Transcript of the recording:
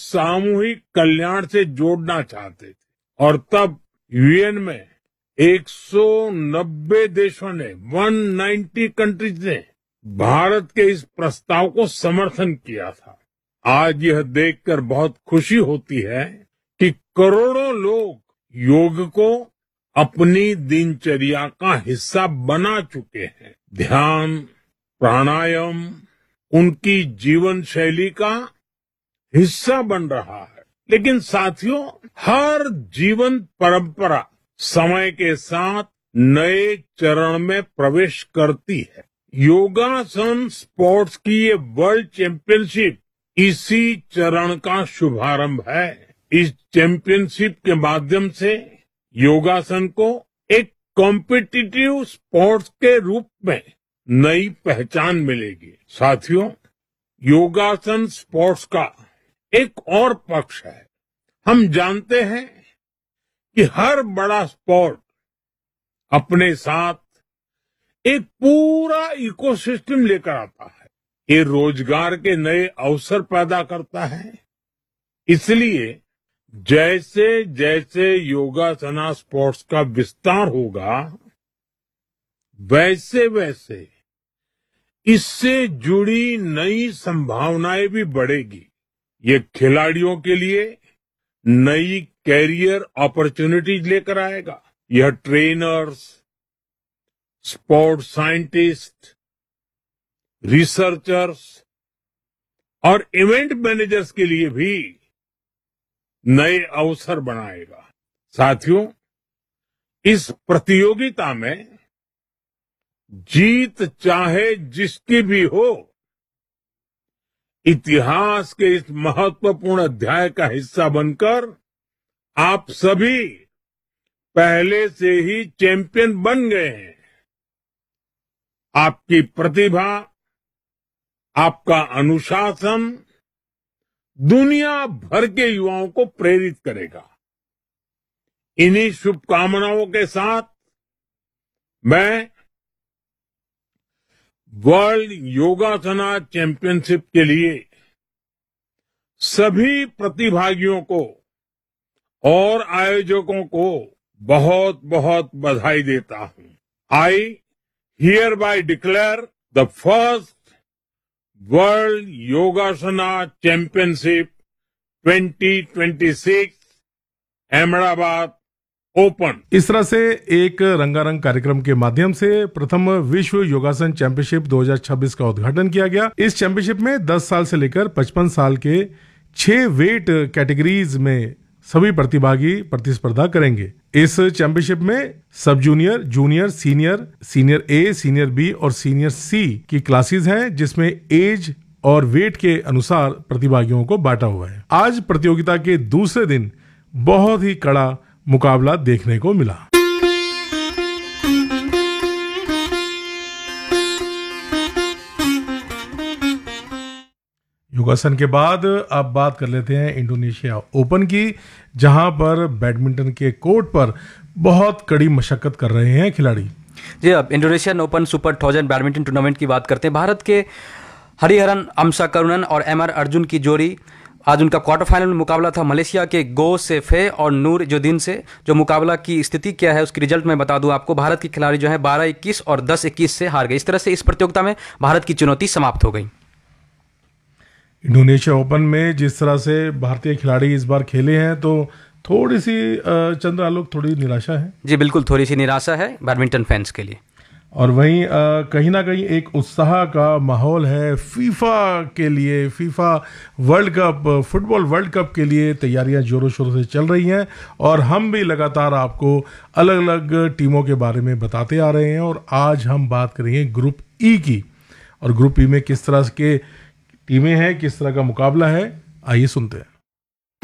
सामूहिक कल्याण से जोड़ना चाहते थे और तब यूएन में 190 देशों ने 190 कंट्रीज ने भारत के इस प्रस्ताव को समर्थन किया था। आज यह देखकर बहुत खुशी होती है कि करोड़ों लोग योग को अपनी दिनचर्या का हिस्सा बना चुके हैं। ध्यान, प्राणायाम उनकी जीवन शैली का हिस्सा बन रहा है। लेकिन साथियों, हर जीवन परंपरा समय के साथ नए चरण में प्रवेश करती है। योगासन स्पोर्ट्स की ये वर्ल्ड चैंपियनशिप इसी चरण का शुभारंभ है। इस चैंपियनशिप के माध्यम से योगासन को एक कॉम्पिटिटिव स्पोर्ट्स के रूप में नई पहचान मिलेगी। साथियों, योगासन स्पोर्ट्स का एक और पक्ष है। हम जानते हैं कि हर बड़ा स्पोर्ट अपने साथ एक पूरा इकोसिस्टम लेकर आता है। ये रोजगार के नए अवसर पैदा करता है। इसलिए जैसे जैसे योगासना स्पोर्ट्स का विस्तार होगा, वैसे वैसे इससे जुड़ी नई संभावनाएं भी बढ़ेगी। ये खिलाड़ियों के लिए नई कैरियर अपॉर्चुनिटीज लेकर आएगा। यह ट्रेनर्स, स्पोर्ट्स साइंटिस्ट, रिसर्चर्स और इवेंट मैनेजर्स के लिए भी नए अवसर बनाएगा। साथियों, इस प्रतियोगिता में जीत चाहे जिसकी भी हो, इतिहास के इस महत्वपूर्ण अध्याय का हिस्सा बनकर आप सभी पहले से ही चैंपियन बन गए हैं। आपकी प्रतिभा, आपका अनुशासन दुनिया भर के युवाओं को प्रेरित करेगा। इन्हीं शुभकामनाओं के साथ मैं वर्ल्ड योगासना चैंपियनशिप के लिए सभी प्रतिभागियों को और आयोजकों को बहुत बहुत बधाई देता हूं। आई hereby declare the first World Yogasana Championship 2026 Ahmedabad open. इस तरह से एक रंगारंग कार्यक्रम के माध्यम से प्रथम विश्व योगासन चैंपियनशिप 2026 का उद्घाटन किया गया। इस चैंपियनशिप में 10 साल से लेकर 55 साल के 6 वेट कैटेगरीज में सभी प्रतिभागी प्रतिस्पर्धा करेंगे। इस चैंपियनशिप में सब जूनियर, जूनियर, सीनियर, सीनियर ए, सीनियर बी और सीनियर सी की क्लासेस हैं, जिसमें एज और वेट के अनुसार प्रतिभागियों को बांटा हुआ है। आज प्रतियोगिता के दूसरे दिन बहुत ही कड़ा मुकाबला देखने को मिला। योगासन के बाद अब बात कर लेते हैं इंडोनेशिया ओपन की, जहां पर बैडमिंटन के कोर्ट पर बहुत कड़ी मशक्कत कर रहे हैं खिलाड़ी। जी, अब Indonesian open super 1000 badminton tournament की बात करते हैं। भारत के हरिहरन अम्साकरुणन और एमआर अर्जुन की जोड़ी, आज उनका क्वार्टर फाइनल में मुकाबला था मलेशिया के गो सेफे और नूर जोदीन से। जो मुकाबला की स्थिति क्या है उसकी रिजल्ट मैं बता दूं आपको। भारत के खिलाड़ी जो है 12-21 और 10-21 से हार गए। इस तरह से इस प्रतियोगिता में भारत की चुनौती समाप्त हो गई। इंडोनेशिया ओपन में जिस तरह से भारतीय खिलाड़ी इस बार खेले हैं, तो थोड़ी सी चंद्र आलोक, थोड़ी निराशा है। जी बिल्कुल, थोड़ी सी निराशा है बैडमिंटन फैंस के लिए। और वहीं कहीं ना कहीं एक उत्साह का माहौल है फीफा के लिए। FIFA world cup, football world cup के लिए तैयारियां जोरों शोरों से चल रही हैं और हम भी लगातार आपको अलग अलग टीमों के बारे में बताते आ रहे हैं। और आज हम बात करेंगे ग्रुप ई की, और ग्रुप ई में किस तरह के टीमें हैं, किस तरह का मुकाबला है, आइए सुनते हैं।